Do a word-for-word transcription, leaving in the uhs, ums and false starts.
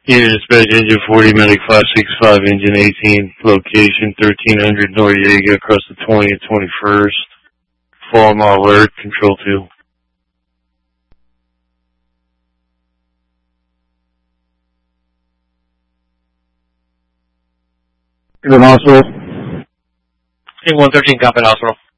Unit dispatch engine forty, medic five six five, engine eighteen, location thirteen hundred Noriega across the twentieth, twenty-first. Fallen alert, control two. Good hospital. Team one thirteen, copy hospital.